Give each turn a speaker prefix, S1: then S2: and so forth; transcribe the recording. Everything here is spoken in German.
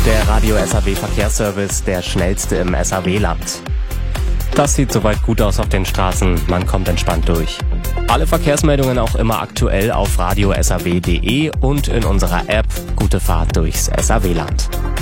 S1: Der Radio SAW Verkehrsservice, der schnellste im SAW-Land. Das sieht soweit gut aus auf den Straßen, man kommt entspannt durch. Alle Verkehrsmeldungen auch immer aktuell auf radiosaw.de und in unserer App. Gute Fahrt durchs SAW-Land.